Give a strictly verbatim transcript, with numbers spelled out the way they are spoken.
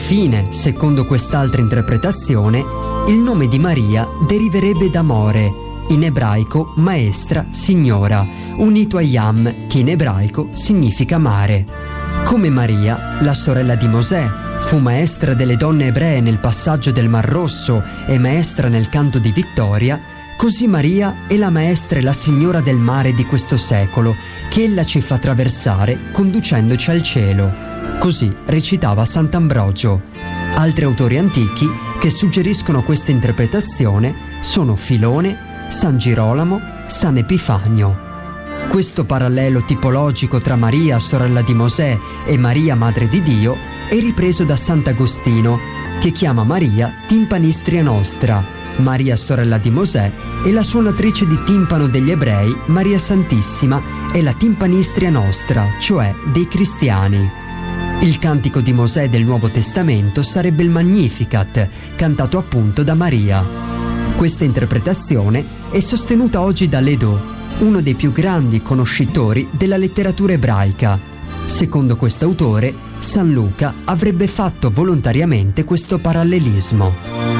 Infine, secondo quest'altra interpretazione, il nome di Maria deriverebbe da More, in ebraico maestra, signora, unito a Yam, che in ebraico significa mare. Come Maria, la sorella di Mosè, fu maestra delle donne ebree nel passaggio del Mar Rosso e maestra nel canto di vittoria, così Maria è la maestra e la signora del mare di questo secolo, che ella ci fa attraversare conducendoci al cielo. Così recitava Sant'Ambrogio. Altri autori antichi che suggeriscono questa interpretazione sono Filone, San Girolamo, San Epifanio. Questo parallelo tipologico tra Maria, sorella di Mosè, e Maria, madre di Dio, è ripreso da Sant'Agostino, che chiama Maria timpanistria nostra, Maria sorella di Mosè, e la suonatrice di timpano degli ebrei, Maria Santissima, è la timpanistria nostra, cioè dei cristiani. Il cantico di Mosè del Nuovo Testamento sarebbe il Magnificat, cantato appunto da Maria. Questa interpretazione è sostenuta oggi da Ledo, uno dei più grandi conoscitori della letteratura ebraica. Secondo quest'autore, San Luca avrebbe fatto volontariamente questo parallelismo.